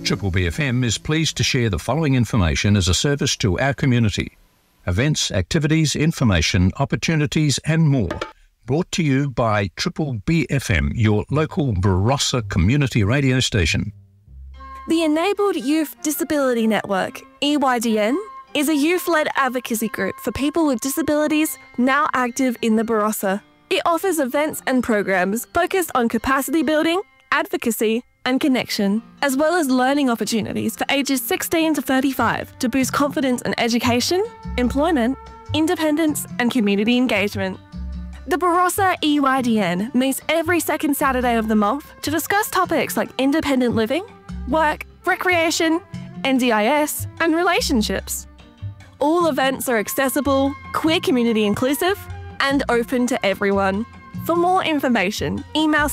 Triple BFM is pleased to share the following information as a service to our community. Events, activities, information, opportunities and more. Brought to you by Triple BFM, your local Barossa community radio station. The Enabled Youth Disability Network, EYDN, is a youth-led advocacy group for people with disabilities now active in the Barossa. It offers events and programs focused on capacity building, advocacy and connection, as well as learning opportunities for ages 16 to 35 to boost confidence in education, employment, independence and community engagement. The Barossa EYDN meets every second Saturday of the month to discuss topics like independent living, work, recreation, NDIS and relationships. All events are accessible, queer community inclusive and open to everyone. For more information, email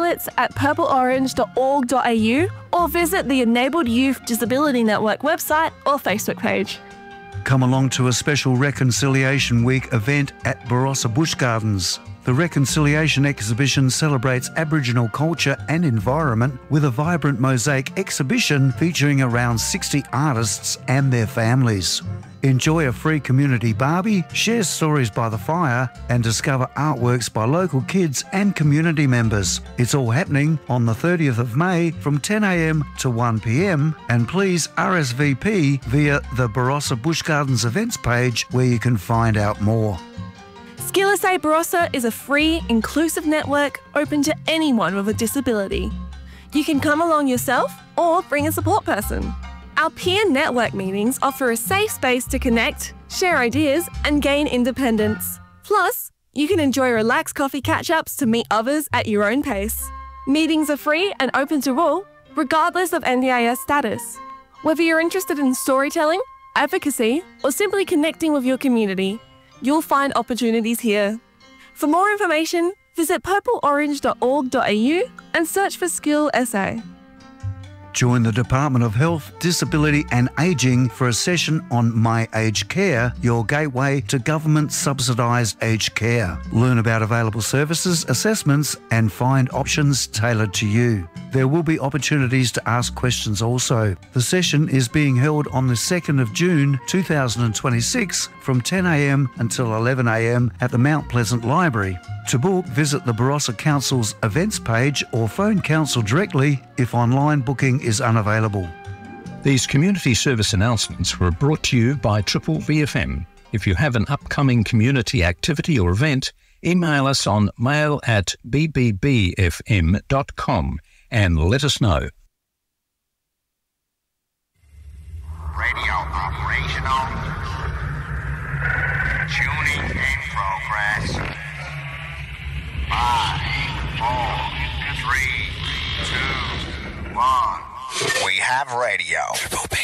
scarlets@purpleorange.org.au or visit the Enabled Youth Disability Network website or Facebook page. Come along to a special Reconciliation Week event at Barossa Bush Gardens. The Reconciliation exhibition celebrates Aboriginal culture and environment with a vibrant mosaic exhibition featuring around 60 artists and their families. Enjoy a free community barbie, share stories by the fire and discover artworks by local kids and community members. It's all happening on the 30th of May from 10 a.m. to 1 p.m. and please RSVP via the Barossa Bush Gardens events page where you can find out more. Skillsay Barossa is a free, inclusive network open to anyone with a disability. You can come along yourself or bring a support person. Our peer network meetings offer a safe space to connect, share ideas and gain independence. Plus, you can enjoy relaxed coffee catch-ups to meet others at your own pace. Meetings are free and open to all, regardless of NDIS status. Whether you're interested in storytelling, advocacy or simply connecting with your community, you'll find opportunities here. For more information, visit purpleorange.org.au and search for Skill SA. Join the Department of Health, Disability and Ageing for a session on My Aged Care, your gateway to government subsidised aged care. Learn about available services, assessments and find options tailored to you. There will be opportunities to ask questions also. The session is being held on the 2nd of June 2026 from 10 a.m. until 11 a.m. at the Mount Pleasant Library. To book, visit the Barossa Council's events page or phone council directly if online booking is unavailable. These community service announcements were brought to you by Triple BFM. If you have an upcoming community activity or event, email us on mail@bbbfm.com and let us know. Radio operational. Tuning in progress. 5, 4, 3, 2, 1. We have radio. Triple B.